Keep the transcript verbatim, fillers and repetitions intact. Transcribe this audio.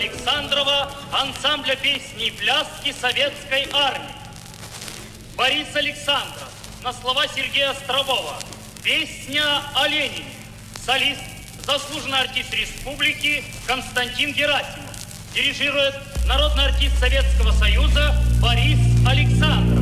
Александрова ансамбля песни и пляски Советской Армии. Борис Александров на слова Сергея Острового. Песня о Ленине. Солист, заслуженный артист республики Константин Герасимов. Дирижирует народный артист Советского Союза Борис Александров.